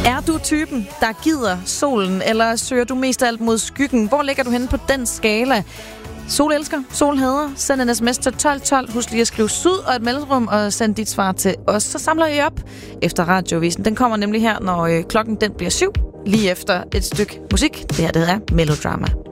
Er du typen, der gider solen, eller søger du mest af alt mod skyggen? Hvor ligger du henne på den skala? Solelsker, solhader, send en sms til 1212. Husk lige at skrive syd og et mellemrum og send dit svar til os. Så samler I op efter radiovisen. Den kommer nemlig her, når klokken den bliver 7, lige efter et stykke musik. Det her, det er Melodrama.